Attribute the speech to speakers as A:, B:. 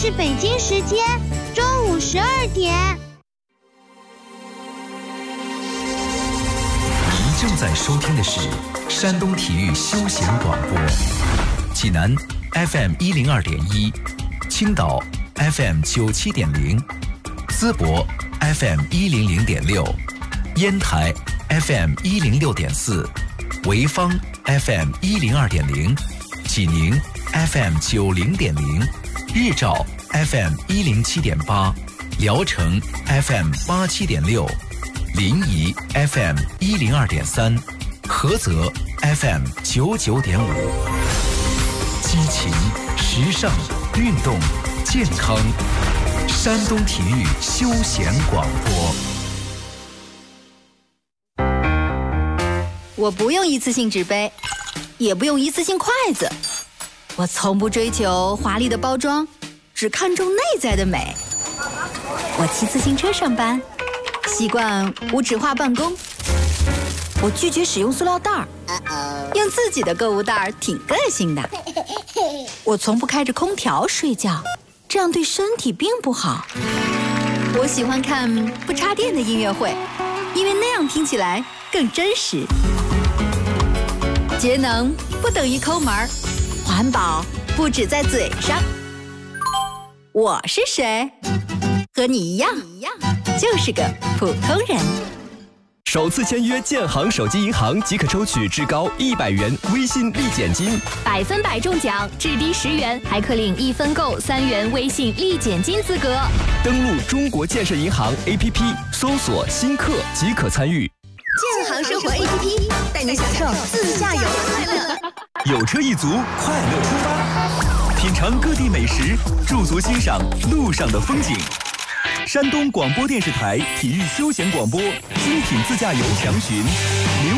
A: 是北京时间中午12点。
B: 您正在收听的是山东体育休闲广播，济南 FM 102.1，青岛 FM 97.0，淄博 FM 100.6，烟台 FM 106.4，潍坊 FM 102.0，济宁 FM 90.0，日照 FM 107.8，聊城 FM 87.6，临沂 FM 102.3，菏泽 FM 99.5。激情、时尚、运动、健康，山东体育休闲广播。
C: 我不用一次性纸杯，也不用一次性筷子，我从不追求华丽的包装，只看重内在的美。我骑自行车上班，习惯无纸化办公。我拒绝使用塑料袋儿，用自己的购物袋儿挺个性的。我从不开着空调睡觉，这样对身体并不好。我喜欢看不插电的音乐会，因为那样听起来更真实。节能不等于抠门儿，环保不止在嘴上。我是谁？和你一样，就是个普通人。
D: 首次签约建行手机银行即可抽取至高100元微信立减金
E: ，100分百中奖，至低10元，还可领1分购3元微信立减金资格。
D: 登录中国建设银行 APP 搜索新客即可参与。
F: 建行生活 APP 带您享受自驾游的快乐。
B: 有车一族，快乐出发，品尝各地美食，驻足欣赏路上的风景。山东广播电视台体育休闲广播精品自驾游详询